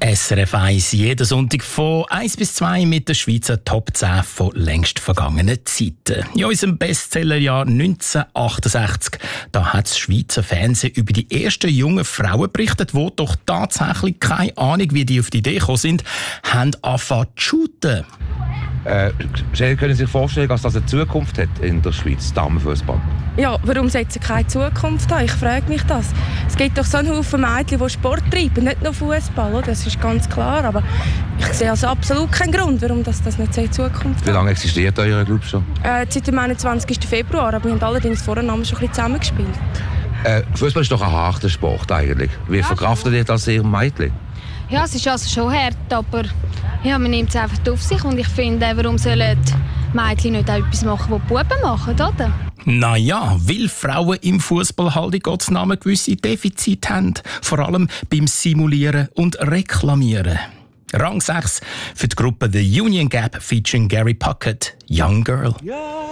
SRF 1, jeden Sonntag von 1 bis 2 mit den Schweizer Top 10 von längst vergangenen Zeiten. In unserem Bestsellerjahr 1968, da hat das Schweizer Fernsehen über die ersten jungen Frauen berichtet, die doch tatsächlich keine Ahnung, wie die auf die Idee gekommen sind, haben angefangen zu shooten. Können Sie sich vorstellen, dass das eine Zukunft hat in der Schweiz, Damenfußball? Ja, warum sollte es keine Zukunft haben? Ich frage mich das. Es gibt doch so einen Haufen Mädchen, die Sport treiben, nicht nur Fußball, oder? Das ist ganz klar. Aber ich sehe also absolut keinen Grund, warum das nicht in Zukunft hat. Wie lange existiert euer Club schon? Seit dem 21. Februar, aber wir haben allerdings vorher schon ein bisschen zusammengespielt. Fußball ist doch ein harter Sport eigentlich. Wie verkraftet ihr das, ihr Mädchen? Ja, es ist also schon hart, aber ja, man nimmt es einfach auf sich. Und ich finde, warum sollen die Mädchen nicht auch etwas machen, was die Buben machen, oder? Naja, weil Frauen im Fußball halt in Gottes Namen gewisse Defizite haben. Vor allem beim Simulieren und Reklamieren. Rang 6 für die Gruppe The Union Gap featuring Gary Puckett, Young Girl.